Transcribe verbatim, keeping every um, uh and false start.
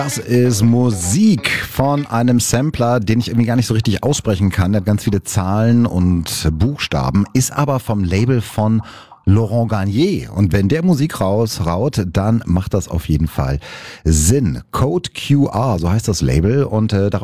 Das ist Musik von einem Sampler, den ich irgendwie gar nicht so richtig aussprechen kann. Der hat ganz viele Zahlen und Buchstaben, ist aber vom Label von Laurent Garnier. Und wenn der Musik rausraut, dann macht das auf jeden Fall Sinn. Code Q R, so heißt das Label. Und äh, darauf